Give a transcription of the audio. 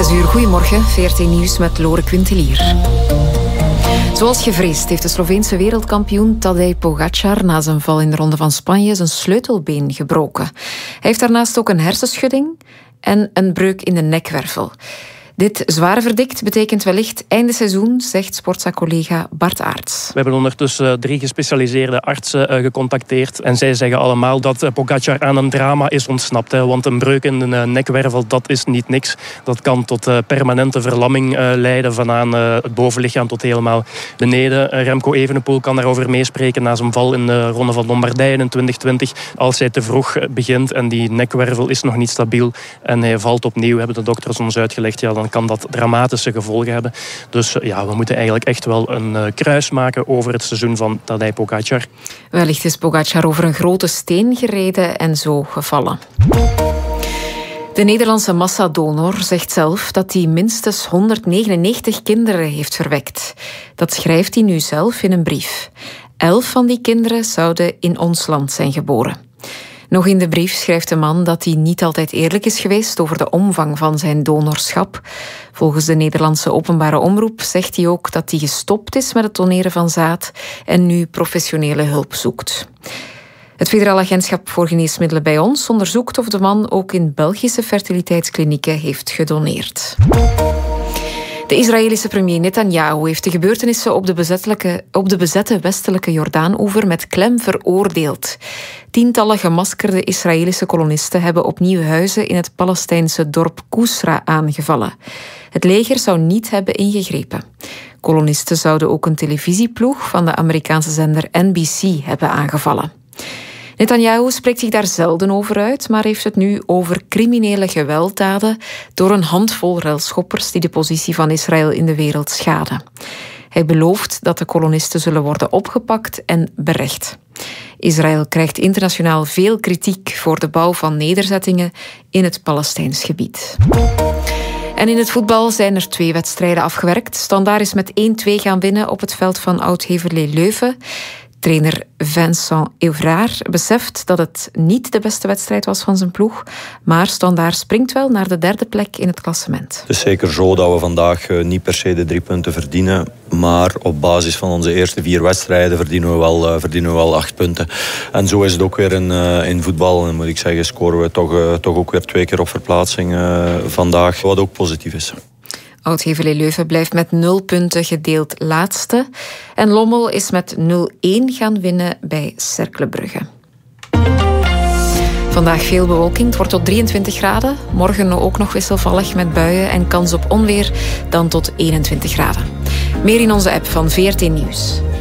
6 uur, goedemorgen. VRT Nieuws met Lore Quintelier. Zoals gevreesd heeft de Sloveense wereldkampioen Tadej Pogačar na zijn val in de Ronde van Spanje zijn sleutelbeen gebroken. Hij heeft daarnaast ook een hersenschudding en een breuk in de nekwervel. Dit zware verdikt betekent wellicht einde seizoen, zegt sportza-collega Bart Aerts. We hebben ondertussen 3 gespecialiseerde artsen gecontacteerd en zij zeggen allemaal dat Pogačar aan een drama is ontsnapt. Want een breuk in de nekwervel, dat is niet niks. Dat kan tot permanente verlamming leiden, vanaan het bovenlichaam tot helemaal beneden. Remco Evenepoel kan daarover meespreken na zijn val in de Ronde van Lombardije in 2020. Als hij te vroeg begint en die nekwervel is nog niet stabiel en hij valt opnieuw, hebben de dokters ons uitgelegd, dan kan dat dramatische gevolgen hebben. Dus we moeten eigenlijk echt wel een kruis maken over het seizoen van Tadej Pogačar. Wellicht is Pogačar over een grote steen gereden en zo gevallen. De Nederlandse massadonor zegt zelf dat hij minstens 199 kinderen heeft verwekt. Dat schrijft hij nu zelf in een brief. 11 van die kinderen zouden in ons land zijn geboren. Nog in de brief schrijft de man dat hij niet altijd eerlijk is geweest over de omvang van zijn donorschap. Volgens de Nederlandse openbare omroep zegt hij ook dat hij gestopt is met het doneren van zaad en nu professionele hulp zoekt. Het Federaal Agentschap voor Geneesmiddelen bij ons onderzoekt of de man ook in Belgische fertiliteitsklinieken heeft gedoneerd. De Israëlische premier Netanyahu heeft de gebeurtenissen op de bezette westelijke Jordaanoever met klem veroordeeld. Tientallen gemaskerde Israëlische kolonisten hebben opnieuw huizen in het Palestijnse dorp Kusra aangevallen. Het leger zou niet hebben ingegrepen. Kolonisten zouden ook een televisieploeg van de Amerikaanse zender NBC hebben aangevallen. Netanyahu spreekt zich daar zelden over uit, maar heeft het nu over criminele gewelddaden door een handvol relschoppers die de positie van Israël in de wereld schaden. Hij belooft dat de kolonisten zullen worden opgepakt en berecht. Israël krijgt internationaal veel kritiek voor de bouw van nederzettingen in het Palestijns gebied. En in het voetbal zijn er 2 wedstrijden afgewerkt. Standaard is met 1-2 gaan winnen op het veld van Oud-Heverlee Leuven. Trainer Vincent Evrard beseft dat het niet de beste wedstrijd was van zijn ploeg, maar Standaard springt wel naar de 3e plek in het klassement. Het is zeker zo dat we vandaag niet per se de 3 punten verdienen, maar op basis van onze eerste 4 wedstrijden verdienen we wel 8 punten. En zo is het ook weer in voetbal. En moet ik zeggen, scoren we toch ook weer 2 keer op verplaatsing vandaag, wat ook positief is. Oud-Heverlee Leuven blijft met 0 punten gedeeld laatste. En Lommel is met 0-1 gaan winnen bij Cercle Brugge. Vandaag veel bewolking, het wordt tot 23 graden. Morgen ook nog wisselvallig met buien en kans op onweer, dan tot 21 graden. Meer in onze app van VRT Nieuws.